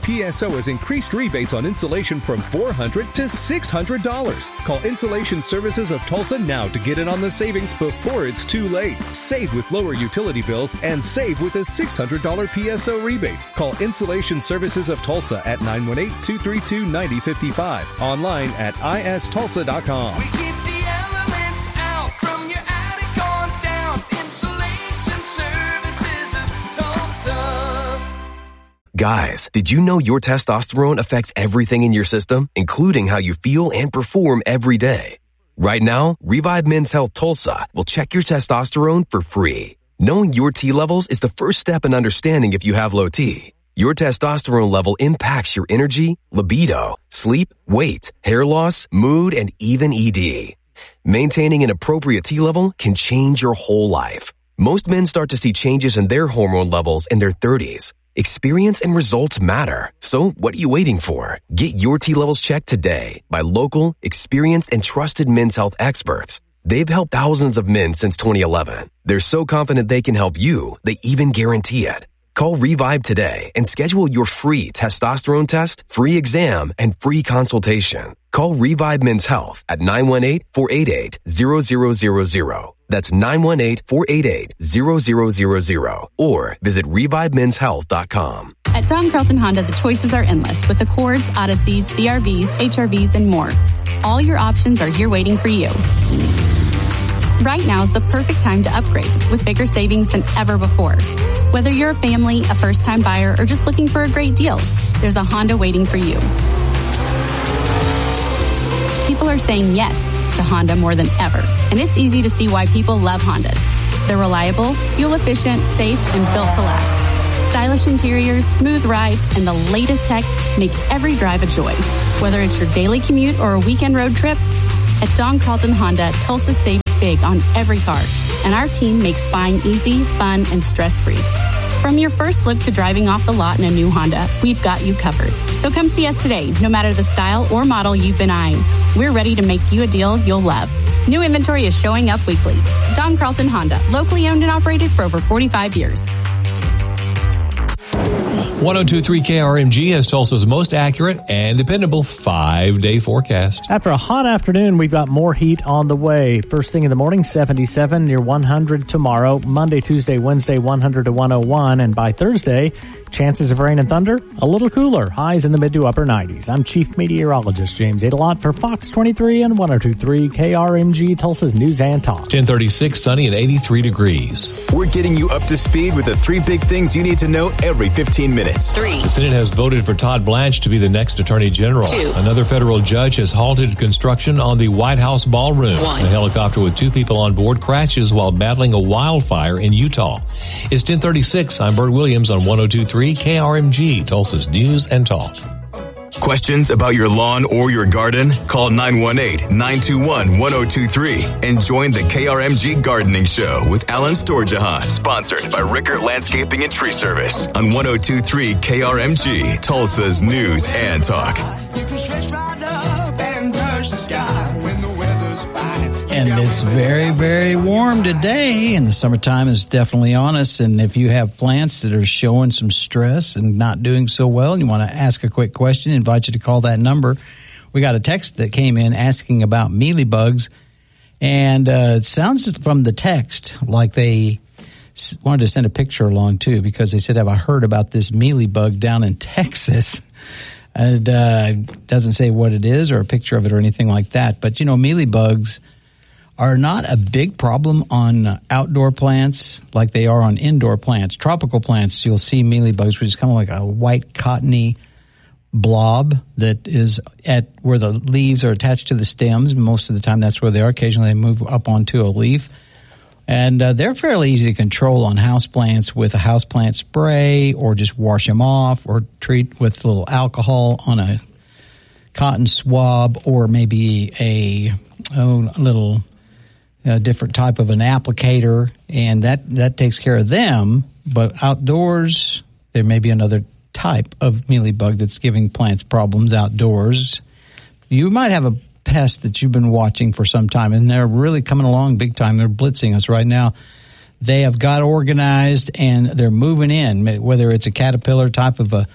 PSO has increased rebates on insulation from $400 to $600. Call Insulation Services of Tulsa now to get in on the savings before it's too late. Save with lower utility bills and save with a $600 PSO rebate. Call Insulation Services of Tulsa at 918-232-9055. Online at istulsa.com. We keep the elements out from your attic on down. Insulation Services of Tulsa. Guys, did you know your testosterone affects everything in your system, including how you feel and perform every day? Right now, Revive Men's Health Tulsa will check your testosterone for free. Knowing your T levels is the first step in understanding if you have low T. Your testosterone level impacts your energy, libido, sleep, weight, hair loss, mood, and even ED. Maintaining an appropriate T level can change your whole life. Most men start to see changes in their hormone levels in their 30s. Experience and results matter. So what are you waiting for? Get your T levels checked today by local, experienced, and trusted men's health experts. They've helped thousands of men since 2011. They're so confident they can help you, they even guarantee it. Call Revive today and schedule your free testosterone test, free exam, and free consultation. Call Revive Men's Health at 918-488-0000. That's 918-488-0000. Or visit ReviveMen'sHealth.com. At Don Carlton Honda, the choices are endless with Accords, Odysseys, CRVs, HRVs, and more. All your options are here waiting for you. Right now is the perfect time to upgrade with bigger savings than ever before. Whether you're a family, a first-time buyer, or just looking for a great deal, there's a Honda waiting for you. People are saying yes to Honda more than ever, and it's easy to see why people love Hondas. They're reliable, fuel-efficient, safe, and built to last. Stylish interiors, smooth rides, and the latest tech make every drive a joy. Whether it's your daily commute or a weekend road trip, at Don Carlton Honda, Tulsa saves big on every car, and our team makes buying easy, fun, and stress-free. From your first look to driving off the lot in a new Honda, we've got you covered. So come see us today, no matter the style or model you've been eyeing. We're ready to make you a deal you'll love. New inventory is showing up weekly. Don Carlton Honda, locally owned and operated for over 45 years. 102.3 KRMG is Tulsa's most accurate and dependable 5-day forecast. After a hot afternoon, we've got more heat on the way. First thing in the morning, 77, near 100 tomorrow. Monday, Tuesday, Wednesday, 100 to 101. And by Thursday, chances of rain and thunder, a little cooler. Highs in the mid to upper 90s. I'm Chief Meteorologist James Adelot for Fox 23 and 102.3 KRMG, Tulsa's News and Talk. 1036, sunny and 83 degrees. We're getting you up to speed with the 3 big things you need to know every 15 minutes. 3. The Senate has voted for Todd Blanche to be the next Attorney General. 2. Another federal judge has halted construction on the White House ballroom. 1. A helicopter with 2 people on board crashes while battling a wildfire in Utah. It's 1036. I'm Bert Williams on 102.3 KRMG, Tulsa's News and Talk. Questions about your lawn or your garden? Call 918-921-1023 and join the KRMG Gardening Show with Alan Storjahan. Sponsored by Rickert Landscaping and Tree Service on 102.3 KRMG, Tulsa's News and Talk. You can stretch right up and touch the sky when the weather's fine. And it's very, very warm today, and the summertime is definitely on us. And if you have plants that are showing some stress and not doing so well, and you want to ask a quick question, I invite you to call that number. We got a text that came in asking about mealybugs, and it sounds from the text like they wanted to send a picture along, too, because they said, have I heard about this mealybug down in Texas? And doesn't say what it is or a picture of it or anything like that. But, you know, mealybugs are not a big problem on outdoor plants like they are on indoor plants. Tropical plants, you'll see mealybugs, which is kind of like a white cottony blob that is at where the leaves are attached to the stems. Most of the time that's where they are. Occasionally they move up onto a leaf. And they're fairly easy to control on houseplants with a houseplant spray, or just wash them off, or treat with a little alcohol on a cotton swab, or maybe a little different type of an applicator, and that takes care of them. But outdoors, there may be another type of mealybug that's giving plants problems outdoors. You might have a pest that you've been watching for some time, and they're really coming along big time. They're blitzing us right now. They have got organized, and they're moving in, whether it's a caterpillar type of a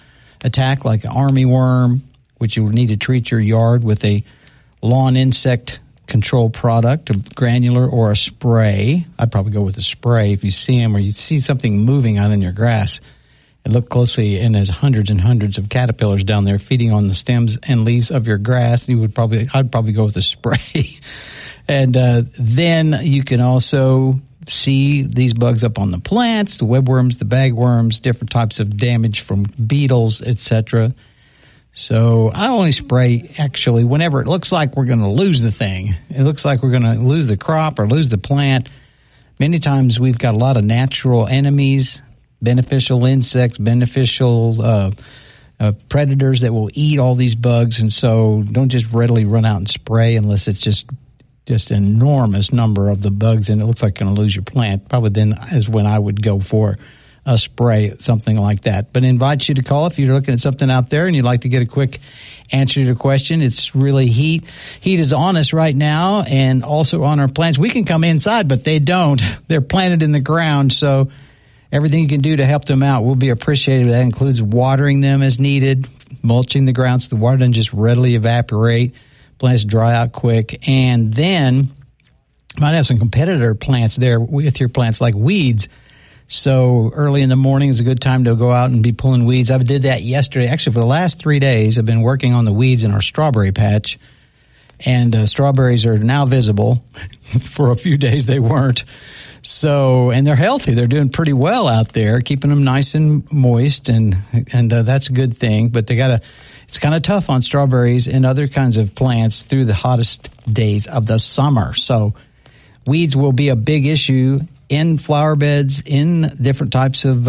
attack, like an armyworm, which you would need to treat your yard with a lawn insect control product, a granular or a spray. I'd probably go with a spray if you see them or you see something moving out in your grass. And look closely, and there's hundreds and hundreds of caterpillars down there feeding on the stems and leaves of your grass. I'd probably go with a spray. And then you can also see these bugs up on the plants, the webworms, the bagworms, different types of damage from beetles, etc. So I only spray actually whenever it looks like we're going to lose the thing. It looks like we're going to lose the crop or lose the plant. Many times we've got a lot of natural enemies, beneficial insects, beneficial predators that will eat all these bugs. And so don't just readily run out and spray unless it's just an enormous number of the bugs and it looks like you're going to lose your plant. Probably then is when I would go for a spray, something like that. But I invite you to call if you're looking at something out there and you'd like to get a quick answer to your question. It's really heat. Heat is on us right now and also on our plants. We can come inside, but they don't. They're planted in the ground. So everything you can do to help them out will be appreciated. That includes watering them as needed, mulching the ground so the water doesn't just readily evaporate. Plants dry out quick. And then you might have some competitor plants there with your plants like weeds. So early in the morning is a good time to go out and be pulling weeds. I did that yesterday. Actually, for the last 3 days, I've been working on the weeds in our strawberry patch. And strawberries are now visible. For a few days, they weren't. So, and they're healthy. They're doing pretty well out there, keeping them nice and moist. And that's a good thing. But it's kind of tough on strawberries and other kinds of plants through the hottest days of the summer. So weeds will be a big issue in flower beds, in different types of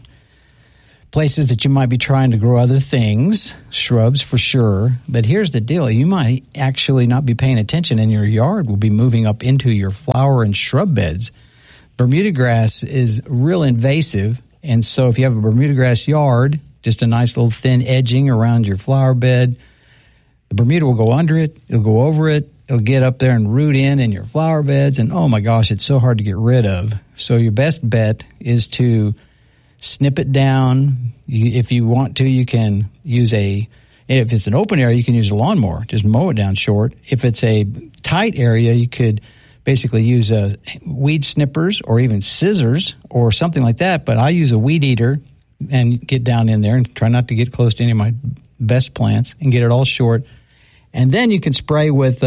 places that you might be trying to grow other things, shrubs for sure. But here's the deal. You might actually not be paying attention and your yard will be moving up into your flower and shrub beds. Bermuda grass is real invasive. And so if you have a Bermuda grass yard, just a nice little thin edging around your flower bed, the Bermuda will go under it. It'll go over it. It'll get up there and root in your flower beds. And, oh, my gosh, it's so hard to get rid of. So your best bet is to snip it down. If you want to, you can use if it's an open area, you can use a lawnmower. Just mow it down short. If it's a tight area, you could basically use weed snippers or even scissors or something like that. But I use a weed eater and get down in there and try not to get close to any of my best plants and get it all short. And then you can spray with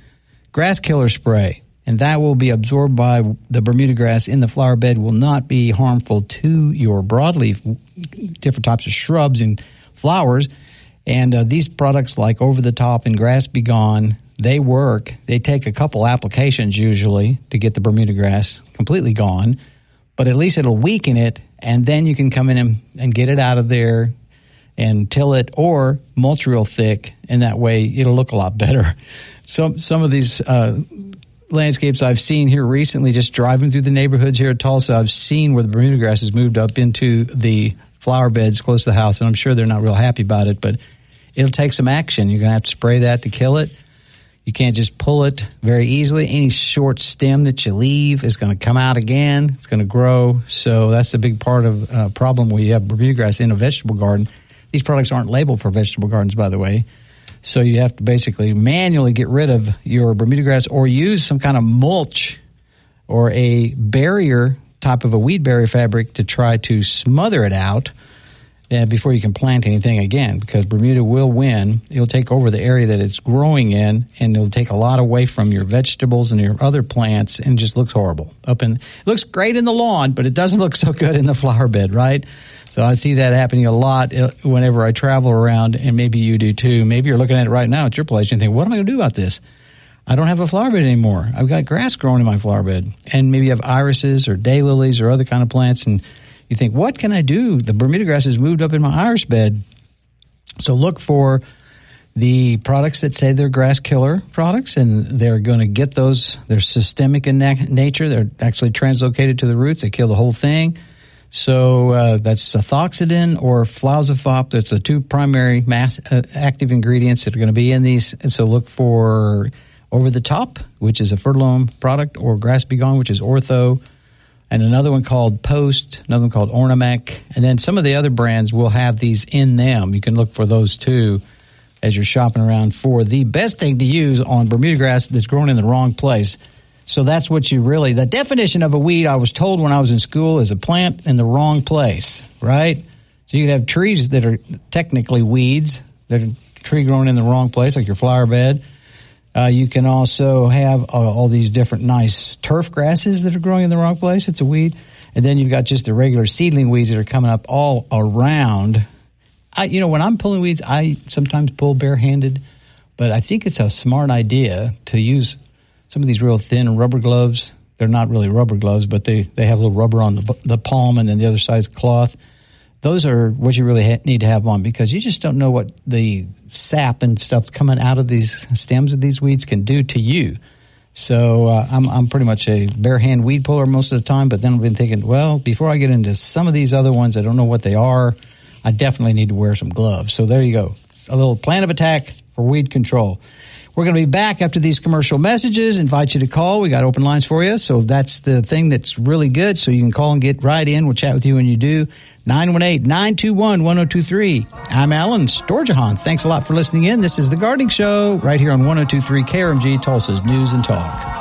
grass killer spray, and that will be absorbed by the Bermuda grass in the flower bed, will not be harmful to your broadleaf, different types of shrubs and flowers. And these products like Over the Top and Grass Be Gone, they work. They take a couple applications usually to get the Bermuda grass completely gone, but at least it'll weaken it, and then you can come in and get it out of there and till it or mulch real thick, and that way it'll look a lot better. Some of these landscapes I've seen here recently, just driving through the neighborhoods here at Tulsa, I've seen where the Bermuda grass has moved up into the flower beds close to the house, and I'm sure they're not real happy about it, but it'll take some action. You're going to have to spray that to kill it. You can't just pull it very easily. Any short stem that you leave is going to come out again. It's going to grow. So that's a big part of problem where you have Bermuda grass in a vegetable garden. These products aren't labeled for vegetable gardens, by the way. So you have to basically manually get rid of your Bermuda grass or use some kind of mulch or a barrier type of a weed barrier fabric to try to smother it out before you can plant anything again, because Bermuda will win. It'll take over the area that it's growing in, and it'll take a lot away from your vegetables and your other plants, and just looks horrible. It looks great in the lawn, but it doesn't look so good in the flower bed, right? So I see that happening a lot whenever I travel around, and maybe you do too. Maybe you're looking at it right now at your place and you think, what am I going to do about this? I don't have a flower bed anymore. I've got grass growing in my flower bed. And maybe you have irises or daylilies or other kind of plants, and you think, what can I do? The Bermuda grass has moved up in my iris bed. So look for the products that say they're grass killer products, and they're going to get those. They're systemic in nature. They're actually translocated to the roots. They kill the whole thing. So that's ethoxidin or Flauzafop. That's the two primary active ingredients that are going to be in these. And so look for Over the Top, which is a Fertilome product, or Grass Be Gone, which is Ortho. and another one called Post, another one called Ornamec, and then some of the other brands will have these in them. You can look for those too as you're shopping around for the best thing to use on Bermuda grass that's grown in the wrong place. So that's what you really, the definition of a weed, I was told when I was in school, is a plant in the wrong place, right? So you could have trees that are technically weeds, that are a tree growing in the wrong place, like your flower bed. You can also have all these different nice turf grasses that are growing in the wrong place. It's a weed. And then you've got just the regular seedling weeds that are coming up all around. When I'm pulling weeds, I sometimes pull barehanded, but I think it's a smart idea to use some of these real thin rubber gloves. They're not really rubber gloves, but they have a little rubber on the palm, and then the other side is cloth. Those are what you really need to have on, because you just don't know what the sap and stuff coming out of these stems of these weeds can do to you. So I'm pretty much a bare hand weed puller most of the time, but then I've been thinking, well, before I get into some of these other ones, I don't know what they are. I definitely need to wear some gloves. So there you go. A little plan of attack for weed control. We're going to be back after these commercial messages. Invite you to call. We got open lines for you. So that's the thing that's really good. So you can call and get right in. We'll chat with you when you do. 918-921-1023. I'm Alan Storjahan. Thanks a lot for listening in. This is The Gardening Show right here on 102.3 KRMG, Tulsa's News and Talk.